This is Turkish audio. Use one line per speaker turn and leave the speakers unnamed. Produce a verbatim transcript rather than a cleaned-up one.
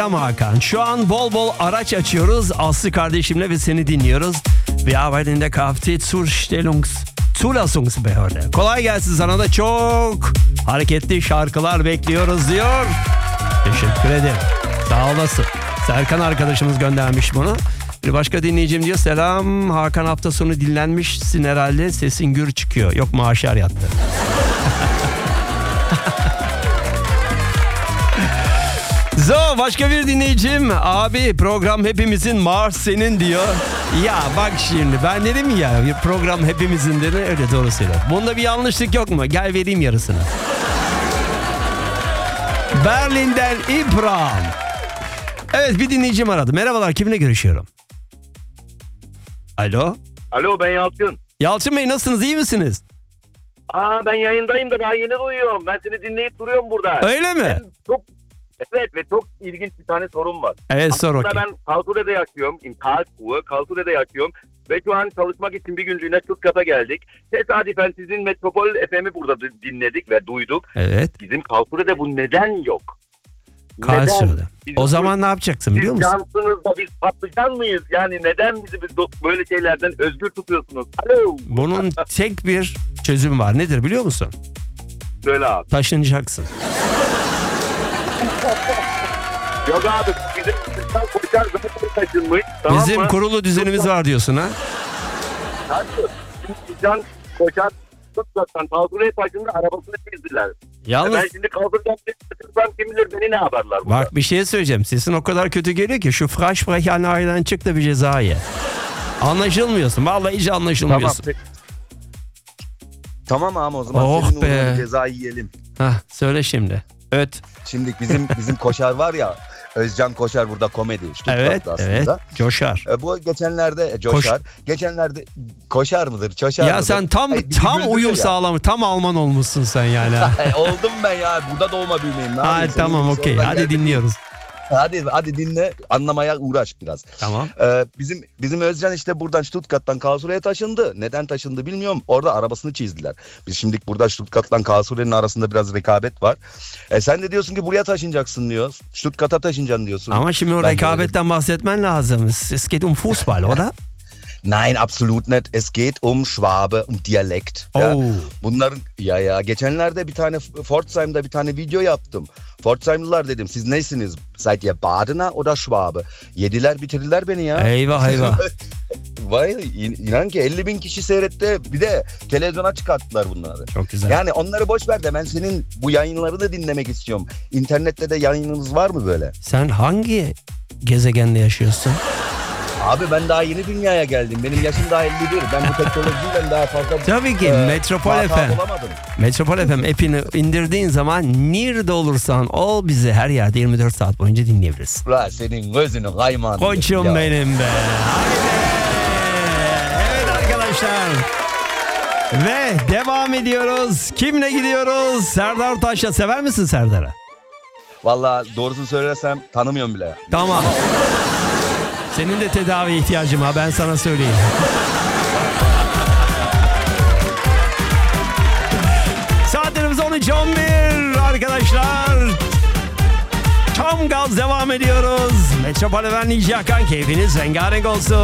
Ama Hakan, şu an bol bol araç açıyoruz. Aslı kardeşimle ve seni dinliyoruz. Wir arbeiten in der Kfz-Zustellungs-Zulassungsbehörde. Kolay gelsin, sana da çok hareketli şarkılar bekliyoruz diyor. Teşekkür ederim. Sağ olasın. Serkan arkadaşımız göndermiş bunu. Bir başka dinleyicim diyor, selam Hakan, hafta sonu dinlenmişsin herhalde, sesin gür çıkıyor. Yok, maaşlar yattı. Zo, başka bir dinleyicim, abi program hepimizin, maaş senin diyor. Ya bak şimdi ben dedim ya, bir program hepimizin dedi, öyle doğru söylüyor. Bunda bir yanlışlık yok mu? Gel vereyim yarısını. Berlin'den İbrahim. Evet, bir dinleyicim aradı. Merhabalar, kiminle görüşüyorum? Alo.
Alo, ben Yalçın.
Yalçın Bey, nasılsınız, iyi misiniz?
Aa, ben yayındayım da daha yeni duyuyorum. Ben seni dinleyip duruyorum burada.
Öyle mi?
Ben çok, evet, ve çok ilginç bir tane sorum var.
Evet, sor
Aslında
okey.
ben Karlsruhe'de yaşıyorum. In Karlsruhe, Karlsruhe'de yaşıyorum. Ve şu an çalışmak için bir günlüğüne Stuttgart'a geldik. Tesadüfen sizin Metropol F M'i burada dinledik ve duyduk.
Evet.
Bizim Karlsruhe'de bu neden yok?
Karlsruhe'de.
Biz
O
bu-
zaman ne yapacaksın biliyor
Siz
musun?
cansınız da biz patlıcan mıyız? Yani neden bizi biz böyle şeylerden özgür tutuyorsunuz? Alo.
Bunun tek bir çözümü var. Nedir biliyor musun?
Söyle abi.
Taşınacaksın.
Yok abi, bizim Türkler koçar zaten taşınmış. Tamam
Bizim
mı?
kurulu düzenimiz var diyorsun ha?
Hadi. Can koçar Stuttgart'tan Karlsruhe'ye taşındı, arabasını çizdiler.
Yalnız
Ben şimdi kaldıracağım, Stuttgart'tan kim bilir beni ne yaparlar burada.
bak, bir şey söyleyeceğim. Sesin o kadar kötü geliyor ki şu Freisprechernay'dan çık da bir ceza ye. Anlaşılmıyorsun. Vallahi hiç
Tamam.
anlaşılmıyorsun.
pe- Tamam ama o zaman
Oh
senin
be.
uğruna bir ceza yiyelim.
Hah, söyle şimdi. Öt.
Şimdi bizim bizim Koşar var ya, Özcan Koşar burada komedi. Stuttgart'ta
Evet,
aslında.
evet. Coşar.
E, bu geçenlerde e, Coşar. Geçenlerde Koşar mıdır? Çoşar
Ya
mıdır?
sen tam
Ay, bir
tam
güldürüyor
uyum
ya.
sağlamış. Tam Alman olmuşsun sen yani. ha.
E, oldum ben ya. Burada doğma büyümeyim. Ne
Ha,
yapayım? Senin
tamam,
gibi
okey.
sonradan
Hadi
geldim.
dinliyoruz.
Hadi hadi dinle, anlamaya uğraş biraz.
Tamam.
Ee, bizim bizim Özcan işte buradan Stuttgart'tan Karlsruhe'ye taşındı. Neden taşındı bilmiyorum. Orada arabasını çizdiler. Biz şimdi burada Stuttgart'tan Karlsruhe'nin arasında biraz rekabet var. E, sen de diyorsun ki buraya taşınacaksın diyor. Stuttgart'a taşınacaksın diyorsun.
Ama şimdi o
Ben de
rekabetten bahsetmen lazım. Es es geht um Fußball, oder?
Nein, absolut nicht. Es geht um Schwabe, um Dialekt. Ya.
Oh.
Bunların ya ya geçenlerde bir tane Pforzheim'da bir tane video yaptım. Pforzheimlılar dedim, siz neysiniz? Seid ihr Badener oder Schwabe? Yediler bitirdiler beni ya.
Eyvah eyvah.
Vay, in- inan ki elli bin kişi seyretti. Bir de televizyona çıkarttılar bunları.
Çok güzel.
Yani onları boş ver de ben senin bu yayınlarını dinlemek istiyorum. İnternette de yayınınız var mı böyle?
Sen hangi gezegende yaşıyorsun?
Abi ben daha yeni dünyaya geldim. Benim yaşım daha elli bir. Ben bu teknolojiyle daha fazla...
Tabii ki
e,
Metropol
muhatap
F M.
olamadım.
Metropol F M app'ini indirdiğin zaman nerede olursan ol, bizi her yerde yirmi dört saat boyunca dinleyebilirsin.
La senin gözünü kaymağını.
Koçum
ya.
benim be. Haydi. Evet arkadaşlar. Ve devam ediyoruz. Kimle gidiyoruz? Serdar Taş'la. Sever misin Serdar'ı?
Vallahi doğrusunu söylersem tanımıyorum bile.
Tamam. Senin de tedavi ihtiyacın var, ben sana söyleyeyim. Saatlerimiz on üç on bir arkadaşlar. Tam gaz devam ediyoruz. Metropol F M Hakan, keyfiniz rengarenk olsun.